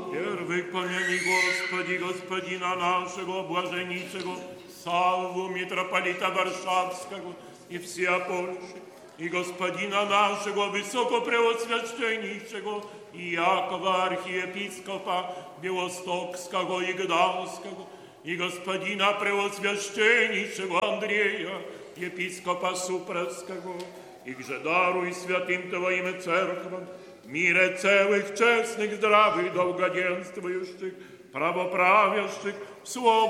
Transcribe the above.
Первых помяни, Господи, Господина нашего, блаженнейшего Савву, митрополита Варшавского и всея Польши, и Господина нашего высокопреосвященнейшего Иакова, архиепископа Белостокского и Гданского, и Господина преосвященнейшего Андрея, епископа Супровского, и же даруй святым Твоим церквам мире целых, честных, здравых, долгоденствующих, правоправящих, слово